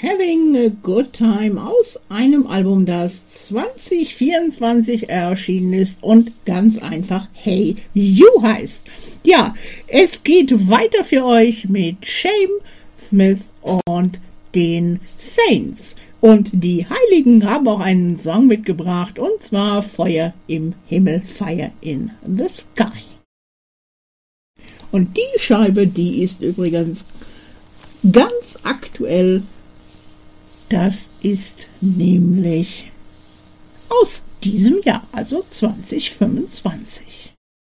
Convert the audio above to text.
Having a Good Time aus einem Album, das 2024 erschienen ist und ganz einfach Hey You heißt. Ja, es geht weiter für euch mit Shame Smith und den Saints. Und die Heiligen haben auch einen Song mitgebracht, und zwar Feuer im Himmel, Fire in the Sky. Und die Scheibe, die ist übrigens ganz aktuell. Das ist nämlich aus diesem Jahr, also 2025.